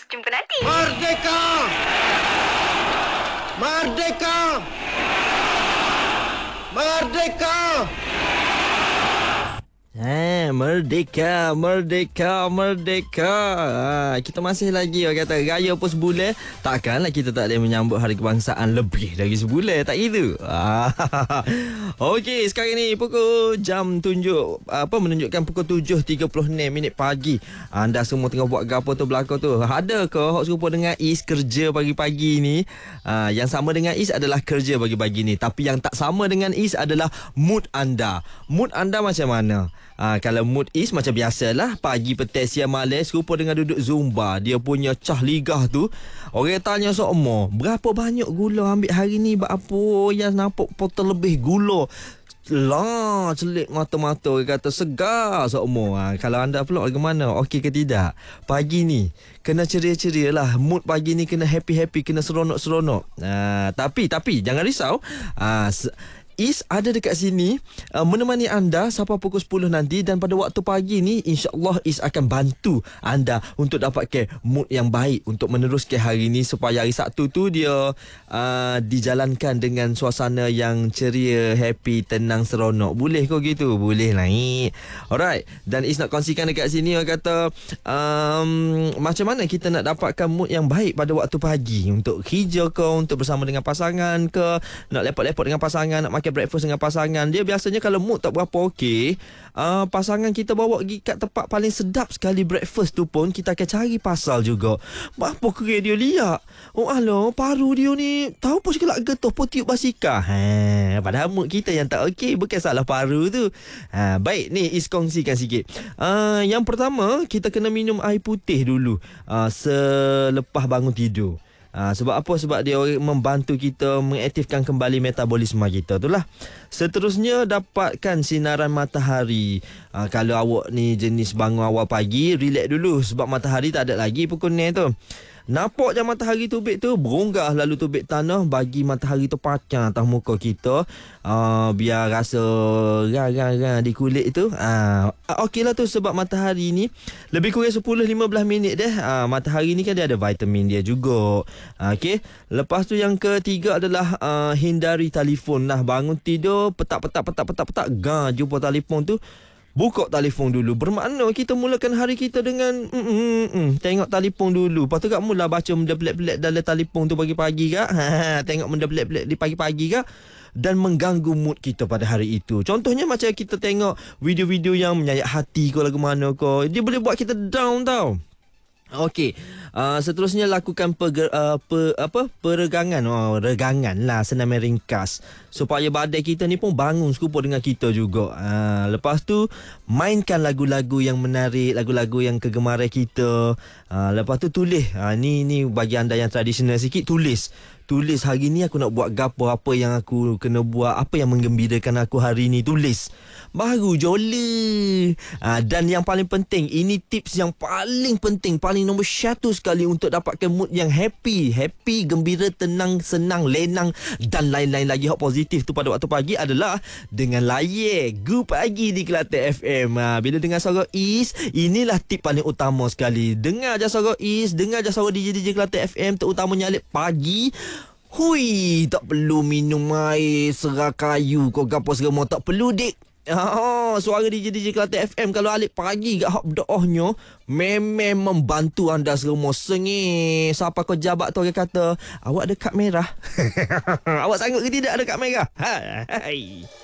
Jumpa nanti. Merdeka! Merdeka! Merdeka! Merdeka, merdeka, merdeka. Kita masih lagi orang kata raya pun sebulan. Takkanlah kita tak boleh menyambut hari kebangsaan lebih dari sebulan, tak gitu? Okey, sekarang ni pukul jam menunjukkan pukul 7.36 pagi. Anda semua tengah buat gapo tu belakang tu? Ada ke hok serupa dengan Is kerja pagi-pagi ni? Yang sama dengan Is adalah kerja pagi-pagi ni. Tapi yang tak sama dengan Is adalah mood anda. Mood anda macam mana? Kalau mood Is macam biasalah, pagi, petang, siang, malam serupa dengan duduk Zumba. Dia punya cah ligah tu, orang tanya semua, berapa banyak gula ambil hari ni? Apa yang nampak potong lebih gula? Lah, celik mata-mata, orang kata segar semua. Kalau anda pula bagaimana? Okey ke tidak? Pagi ni kena ceria-ceria lah. Mood pagi ni kena happy-happy, kena seronok-seronok. Tapi jangan risau. Is ada dekat sini menemani anda sampai pukul 10 nanti. Dan pada waktu pagi ni, insyaAllah Is akan bantu anda untuk dapatkan mood yang baik untuk meneruskan hari ni, supaya hari Sabtu tu dia dijalankan dengan suasana yang ceria, happy, tenang, seronok. Boleh kau gitu? Boleh lah. Alright. Dan Is nak kongsikan dekat sini, orang kata macam mana kita nak dapatkan mood yang baik pada waktu pagi, untuk kerja ke, untuk bersama dengan pasangan ke, nak lepak-lepak dengan pasangan, nak makan breakfast dengan pasangan. Dia biasanya kalau mood tak berapa okey, pasangan kita bawa pergi kat tempat paling sedap sekali breakfast tu pun kita akan cari pasal juga. Apa kira dia liak? Oh aloh, paru dia ni tahu pun sekelak getah pun tiup basikal. Padahal mood kita yang tak okey, bukan salah paru tu. Baik, ni Is kongsikan sikit. Yang pertama, kita kena minum air putih dulu selepas bangun tidur. Sebab apa? Sebab dia membantu kita mengaktifkan kembali metabolisme kita tu lah. Seterusnya, dapatkan sinaran matahari. Kalau awak ni jenis bangun awal pagi, relax dulu sebab matahari tak ada lagi pukul 6 tu. Nampak je matahari terbit tu, beronggah lalu terbit tanah, bagi matahari tu pacang atas muka kita, biar rasa rang-rang di kulit tu. Okey lah tu, sebab matahari ni lebih kurang 10-15 minit dah. Matahari ni kan dia ada vitamin dia juga. Okey. Lepas tu yang ketiga adalah hindari telefon lah. Bangun tidur, petak, jumpa telefon tu, buka telefon dulu. Bermakna kita mulakan hari kita dengan tengok telefon dulu. Lepas tu kat mula baca benda pelik-pelik dalam telefon tu pagi-pagi kak. Tengok benda pelik-pelik di pagi-pagi kak, dan mengganggu mood kita pada hari itu. Contohnya macam kita tengok video-video yang menyayat hati ke, lagu mana ke, dia boleh buat kita down tau. Okey. Seterusnya lakukan peregangan. Regangan lah, senam ringkas, supaya badan kita ni pun bangun serupa dengan kita juga. Lepas tu mainkan lagu-lagu yang menarik, lagu-lagu yang kegemaran kita. Lepas tu tulis. Ni bagi anda yang tradisional sikit, tulis hari ni aku nak buat gapo, apa yang aku kena buat, apa yang menggembirakan aku hari ni, tulis. Baru jolly. Dan yang paling penting, ini tips yang paling penting, paling nombor 1 sekali untuk dapatkan mood yang happy, gembira, tenang, senang, lenang dan lain-lain lagi hot positif tu pada waktu pagi adalah dengan layan Go Pagi di Kelantan FM. Bila dengar suara Is, inilah tip paling utama sekali. Dengar je suara Is, dengar je suara DJ Kelantan FM, terutamanya Alip pagi. Hui, tak perlu minum air serak kayu kau gapo semua, tak perlu dik. Suara DJ Kelantan FM kalau Alip pagi gak hak berdoahnya memang membantu anda semua. Sengih. Siapa kau jabat tu orang kata, awak ada kad merah. Awak sanggup ke tidak ada kad merah? Hai.